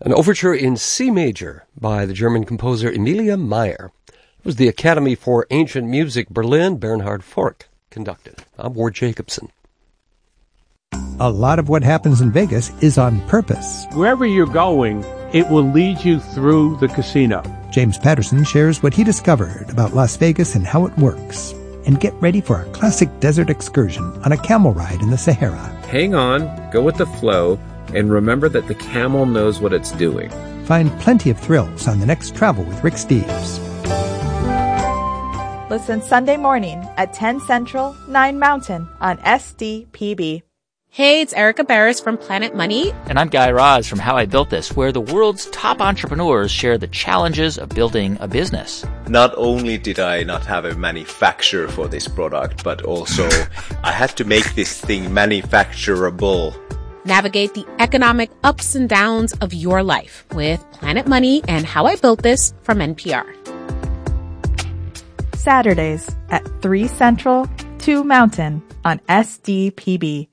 An overture in C major by the German composer Emilia Meyer. It was the Academy for Ancient Music Berlin, Bernhard Fork, conducted. I'm Ward Jacobson. A lot of what happens in Vegas is on purpose. Wherever you're going, it will lead you through the casino. James Patterson shares what he discovered about Las Vegas and how it works. And get ready for a classic desert excursion on a camel ride in the Sahara. Hang on, go with the flow, and remember that the camel knows what it's doing. Find plenty of thrills on the next Travel with Rick Steves. Listen Sunday morning at 10 Central, 9 Mountain on SDPB. Hey, it's Erica Barris from Planet Money. And I'm Guy Raz from How I Built This, where the world's top entrepreneurs share the challenges of building a business. Not only did I not have a manufacturer for this product, but also I had to make this thing manufacturable. Navigate the economic ups and downs of your life with Planet Money and How I Built This from NPR. Saturdays at 3 Central, 2 Mountain on SDPB.